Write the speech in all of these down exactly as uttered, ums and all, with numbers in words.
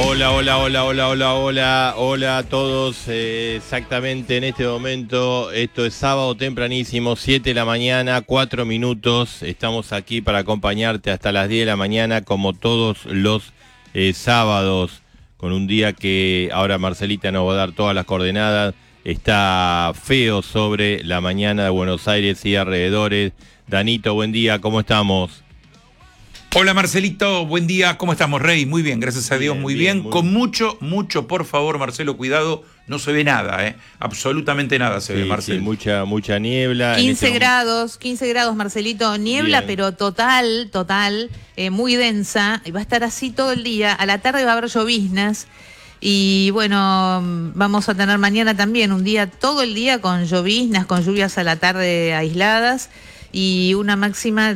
Hola, hola, hola, hola, hola, hola, hola a todos. Eh, exactamente en este momento, esto es sábado tempranísimo, siete de la mañana, cuatro minutos. Estamos aquí para acompañarte hasta las diez de la mañana, como todos los eh, sábados, con un día que ahora Marcelita nos va a dar todas las coordenadas. Está feo sobre la mañana de Buenos Aires y alrededores. Danito, buen día, ¿cómo estamos? Hola Marcelito, buen día, ¿cómo estamos, Rey? Muy bien, gracias a Dios, Bien, muy bien, bien. muy Con bien. mucho, mucho, por favor, Marcelo, cuidado, no se ve nada, ¿eh? Absolutamente nada se Sí, ve, sí, Marcelo. mucha, mucha niebla. En quince este grados, quince grados, Marcelito, niebla, Bien. pero total, total, eh, muy densa, y va a estar así todo el día. A la tarde va a haber lloviznas, y bueno, vamos a tener mañana también un día, todo el día con lloviznas, con lluvias a la tarde aisladas, y una máxima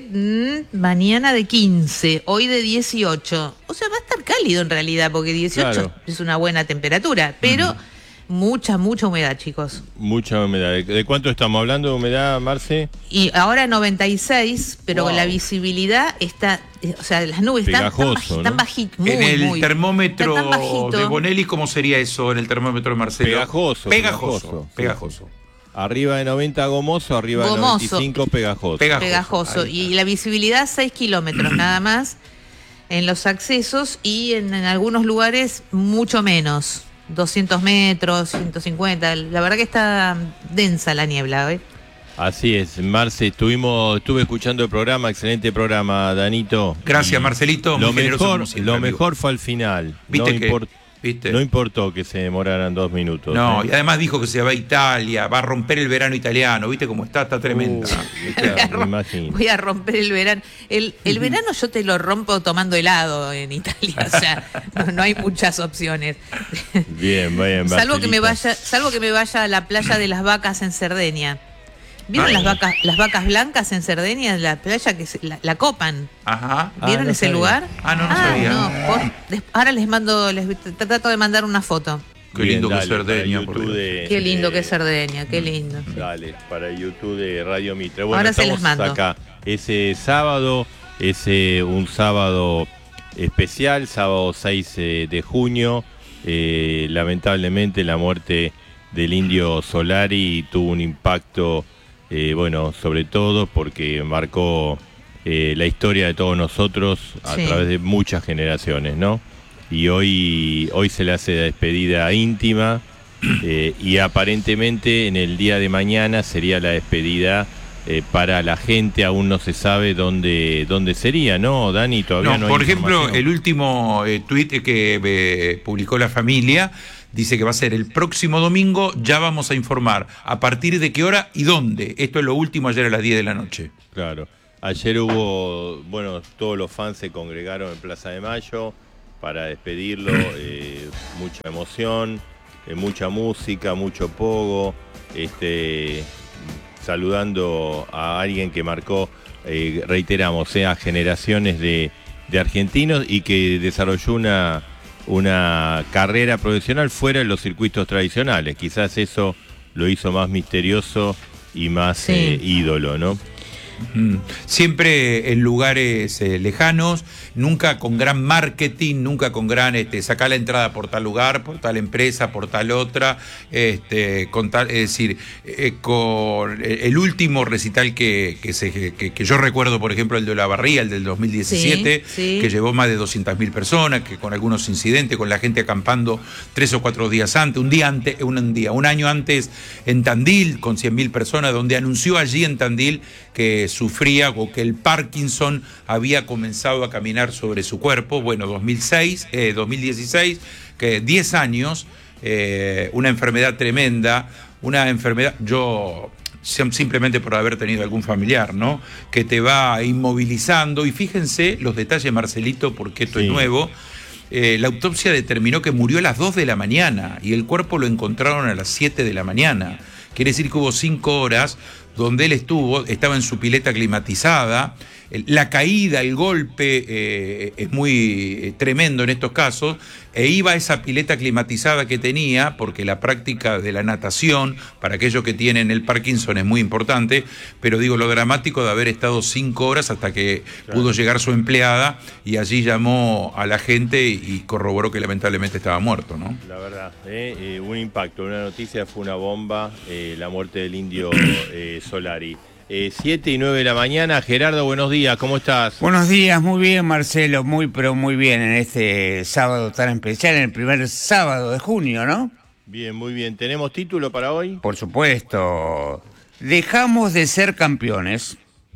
de mmm, mañana de quince, hoy de dieciocho. O sea, va a estar cálido en realidad, porque dieciocho Claro. es una buena temperatura, pero uh-huh. mucha, mucha humedad, chicos. Mucha humedad. ¿De, de cuánto estamos hablando de humedad, Marce? Y ahora noventa y seis, pero Wow. la visibilidad está, o sea, las nubes están tan, baji, ¿no? tan bajitas, muy, En el muy, termómetro tan bajito. de Bonelli, ¿cómo sería eso en el termómetro de Marcelo? Pegajoso. Pegajoso, Pegajoso. pegajoso. Arriba de noventa gomoso, arriba Gomoso. de noventa y cinco pegajoso. Pegajoso. Pegajoso. Ahí Y está. la visibilidad seis kilómetros nada más en los accesos, y en, en algunos lugares mucho menos, doscientos metros, ciento cincuenta. La verdad que está densa la niebla, ¿eh? Así es, Marce, estuvimos, estuve escuchando el programa, excelente programa, Danito. Gracias, Y Marcelito, muy Lo generoso mejor, como siempre, lo amigo. mejor fue al final. ¿Viste no, que- import- ¿Viste? no importó que se demoraran dos minutos. No, ¿eh? y además dijo que se va a Italia, va a romper el verano italiano, ¿viste cómo está? Está tremenda. Uh, Voy a claro, me rom- imagino. Voy a romper el verano. El, el verano yo te lo rompo tomando helado en Italia, o sea, no, no hay muchas opciones. Bien, bien, Salvo que me Marcelita. vaya, salvo que me vaya a la playa de las vacas en Cerdeña. ¿Vieron Ah. las vacas, las vacas blancas en Cerdeña, la playa que se- la, la copan? Ajá. Ah, ¿Vieron no ese sabía. lugar? Ah, no, no sabía. no, por- des- ahora les mando, les trato de mandar una foto. Qué Bien, lindo que es dale, Cerdeña, para por YouTube Dios. de- Qué lindo de- que es Cerdeña, qué lindo. Dale, para YouTube de Radio Mitre. Bueno, Ahora se estamos las mando. acá. Ese sábado, es eh, un sábado especial, sábado seis eh, de junio. Eh, lamentablemente la muerte del Indio Solari tuvo un impacto, eh, bueno, sobre todo porque marcó eh, la historia de todos nosotros a Sí. través de muchas generaciones, ¿no? Y hoy, hoy se le hace la despedida íntima. Eh, y aparentemente en el día de mañana sería la despedida eh, para la gente. Aún no se sabe dónde dónde sería, ¿no, Dani? Todavía No, no hay por ejemplo, información. el último eh, tuit que eh, publicó la familia dice que va a ser el próximo domingo, ya vamos a informar a partir de qué hora y dónde. Esto es lo último, ayer a las diez de la noche. Claro. Ayer hubo, bueno, todos los fans se congregaron en Plaza de Mayo para despedirlo. eh, mucha emoción, eh, mucha música, mucho pogo. Este, saludando a alguien que marcó, eh, reiteramos, eh, a generaciones de, de argentinos y que desarrolló una, una carrera profesional fuera de los circuitos tradicionales. Quizás eso lo hizo más misterioso y más Sí. eh, ídolo, ¿no? Mm. Siempre en lugares eh, lejanos, nunca con gran marketing, nunca con gran, este, sacar la entrada por tal lugar, por tal empresa, por tal otra, este, con tal, es decir, eh, con el último recital que, que, se, que, que yo recuerdo, por ejemplo, el de La Barría, el del dos mil diecisiete, Sí, sí. que llevó más de doscientas mil personas, que con algunos incidentes, con la gente acampando tres o cuatro días antes, un día antes, un día, un año antes en Tandil, con cien mil personas, donde anunció allí en Tandil que sufría o que el Parkinson había comenzado a caminar sobre su cuerpo. Bueno, dos mil seis, eh, dos mil dieciséis, que diez años, eh, una enfermedad tremenda, una enfermedad, yo simplemente por haber tenido algún familiar, ¿no? Que te va inmovilizando. Y fíjense los detalles, Marcelito, porque esto Sí. es nuevo. Eh, la autopsia determinó que murió a las dos de la mañana y el cuerpo lo encontraron a las siete de la mañana. Quiere decir que hubo cinco horas donde él estuvo, estaba en su pileta climatizada. La caída, el golpe eh, es muy eh, tremendo en estos casos, e iba a esa pileta climatizada que tenía, porque la práctica de la natación, para aquellos que tienen el Parkinson, es muy importante, pero digo, lo dramático de haber estado cinco horas hasta que claro. pudo llegar su empleada, y allí llamó a la gente y corroboró que lamentablemente estaba muerto, ¿no? La verdad, eh, eh, un impacto, una noticia, fue una bomba, eh, la muerte del indio eh, Solari. Eh, siete y nueve de la mañana. Gerardo, buenos días, ¿cómo estás? Buenos días, muy bien, Marcelo, muy pero muy bien en este sábado tan especial, en el primer sábado de junio, ¿no? Bien, muy bien. ¿Tenemos título para hoy? Por supuesto. Dejamos de ser campeones.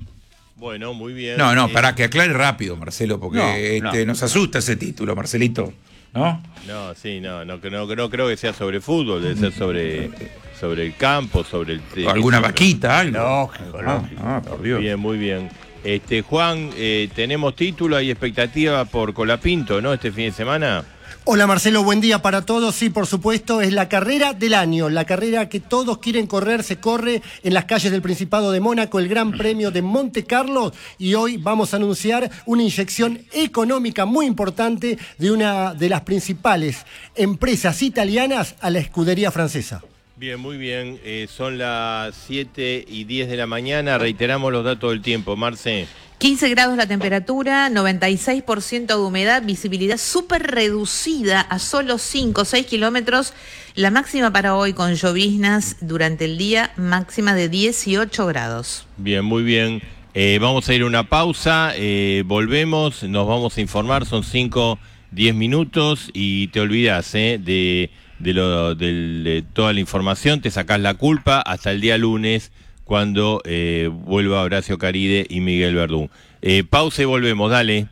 Bueno, muy bien. No, no, eh... para que aclare rápido, Marcelo, porque no, este, no. nos asusta ese título, Marcelito, ¿no? No, sí, no, no, no, no creo que sea sobre fútbol, debe ser sobre... sobre el campo, sobre el... O alguna vaquita, algo. Lógico, lógico. Ah, por Dios. Bien, muy bien. Este, Juan, eh, tenemos título, hay expectativa por Colapinto, ¿no? Este fin de semana. Hola Marcelo, buen día para todos. Sí, por supuesto, es la carrera del año, la carrera que todos quieren correr, se corre en las calles del Principado de Mónaco, el Gran Premio de Monte Carlo, y hoy vamos a anunciar una inyección económica muy importante de una de las principales empresas italianas a la escudería francesa. Bien, muy bien. Eh, son las siete y diez de la mañana. Reiteramos los datos del tiempo. Marce. quince grados la temperatura, noventa y seis por ciento de humedad, visibilidad súper reducida a solo cinco o seis kilómetros. La máxima para hoy con lloviznas durante el día, máxima de dieciocho grados. Bien, muy bien. Eh, vamos a ir a una pausa. Eh, volvemos, nos vamos a informar. Son cinco, diez minutos y te olvidas eh, de... De, lo, de, de toda la información, te sacás la culpa hasta el día lunes cuando eh, vuelva Horacio Caride y Miguel Verdún. Eh, pausa y volvemos, dale.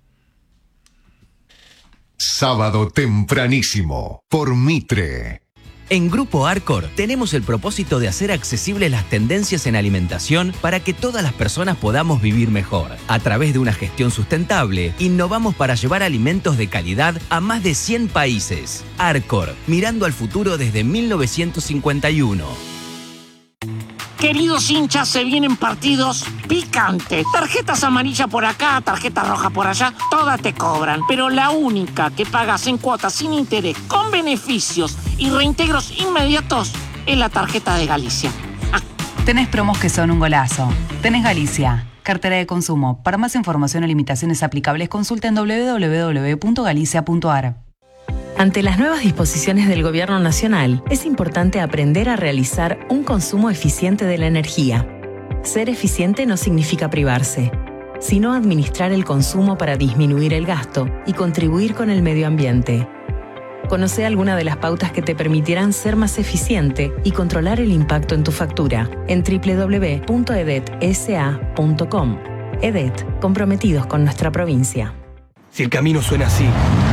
Sábado tempranísimo por Mitre. En Grupo Arcor tenemos el propósito de hacer accesibles las tendencias en alimentación para que todas las personas podamos vivir mejor. A través de una gestión sustentable, innovamos para llevar alimentos de calidad a más de cien países. Arcor, mirando al futuro desde mil novecientos cincuenta y uno. Queridos hinchas, se vienen partidos picantes. Tarjetas amarillas por acá, tarjetas rojas por allá, todas te cobran. Pero la única que pagas en cuotas sin interés, con beneficios y reintegros inmediatos, es la tarjeta de Galicia. Ah. Tenés promos que son un golazo. Tenés Galicia, cartera de consumo. Para más información o limitaciones aplicables, consulta en doble u doble u doble u punto galicia punto a r. Ante las nuevas disposiciones del Gobierno Nacional, es importante aprender a realizar un consumo eficiente de la energía. Ser eficiente no significa privarse, sino administrar el consumo para disminuir el gasto y contribuir con el medio ambiente. Conoce alguna de las pautas que te permitirán ser más eficiente y controlar el impacto en tu factura en doble u doble u doble u punto e d e t s a punto com. E D E T, comprometidos con nuestra provincia. Si el camino suena así,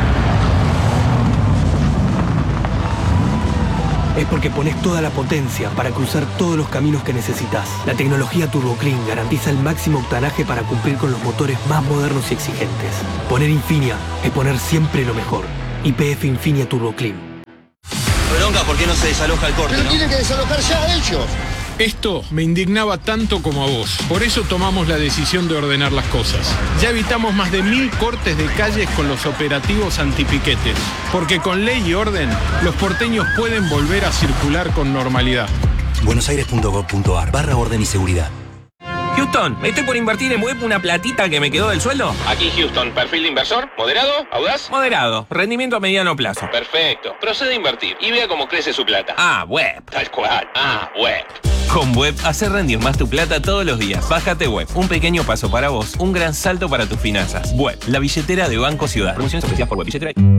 es porque pones toda la potencia para cruzar todos los caminos que necesitas. La tecnología TurboClean garantiza el máximo octanaje para cumplir con los motores más modernos y exigentes. Poner Infinia es poner siempre lo mejor. Y P F Infinia TurboClean. Bronca, ¿por qué no se desaloja el corte? Pero ¿no? tienen que desalojar ya ellos. Esto me indignaba tanto como a vos. Por eso tomamos la decisión de ordenar las cosas. Ya evitamos más de mil cortes de calles con los operativos antipiquetes. Porque con ley y orden, los porteños pueden volver a circular con normalidad. buenosaires punto gov punto a r barra orden y seguridad. Houston, ¿me estoy por invertir en web una platita que me quedó del sueldo? Aquí Houston, perfil de inversor, moderado, audaz. Moderado, rendimiento a mediano plazo. Perfecto, procede a invertir y vea cómo crece su plata. Ah, web. Tal cual, ah, web. Con Web, hacer rendir más tu plata todos los días. Bájate Web, un pequeño paso para vos, un gran salto para tus finanzas. Web, la billetera de Banco Ciudad. Promociones ofrecidas por Web Billetera.